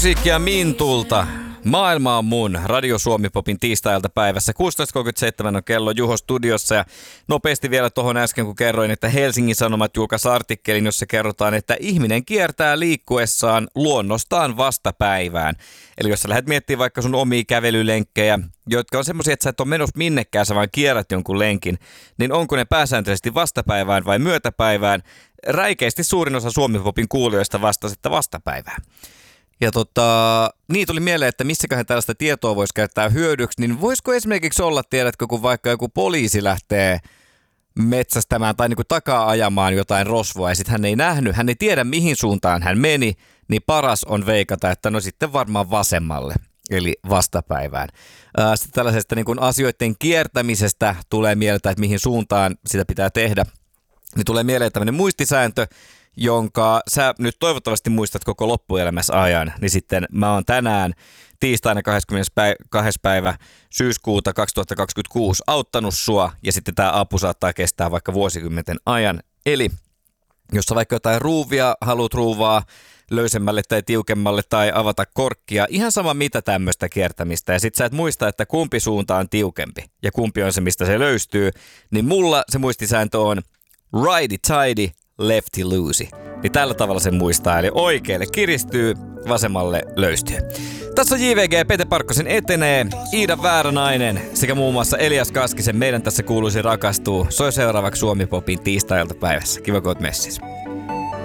Musiikkia Mintulta. Maailma on mun. Radio Suomi Popin tiistailta päivässä. 16.37 on kello Juho studiossa. Ja nopeasti vielä tuohon äsken, kun kerroin, että Helsingin Sanomat julkaisi artikkelin, jossa kerrotaan, että ihminen kiertää liikkuessaan luonnostaan vastapäivään. Eli jos sä lähdet miettimään vaikka sun omia kävelylenkkejä, jotka on semmoisia, että sä et ole menossa minnekään, sä vaan kierrät jonkun lenkin, niin onko ne pääsääntöisesti vastapäivään vai myötäpäivään? Räikeästi suurin osa Suomi Popin kuulijoista vastasi, että vastapäivään. Ja niin tuli mieleen, että missäköhän tällaista tietoa voisi käyttää hyödyksi, niin voisiko esimerkiksi olla, tiedätkö, kun vaikka joku poliisi lähtee metsästämään tai niin kuin takaa ajamaan jotain rosvoa ja sitten hän ei nähnyt, hän ei tiedä mihin suuntaan hän meni, niin paras on veikata, että no sitten varmaan vasemmalle, eli vastapäivään. Sitten tällaisesta niin kuin asioiden kiertämisestä tulee mieltä, että mihin suuntaan sitä pitää tehdä, niin tulee mieleen tämmöinen muistisääntö, jonka sä nyt toivottavasti muistat koko loppuelämässä ajan, niin sitten mä oon tänään tiistaina 22. päivä syyskuuta 2026 auttanut sua, ja sitten tämä apu saattaa kestää vaikka vuosikymmenten ajan. Eli jos sä vaikka jotain ruuvia haluat ruuvaa löysemmälle tai tiukemmalle tai avata korkkia, ihan sama mitä tämmöistä kiertämistä, ja sit sä et muista, että kumpi suunta on tiukempi ja kumpi on se, mistä se löystyy, niin mulla se muistisääntö on righty tighty, lefty loosey. Niin tällä tavalla sen muistaa, eli oikealle kiristyy, vasemmalle löystyy. Tässä on JVG, Pete Parkkosen etenee, Iida Vääranainen sekä muun muassa Elias Kaskisen Meidän tässä kuuluisi rakastuu. Soi seuraavaksi Suomi Popin tiistailta päivässä. Kiva kun oot messissä.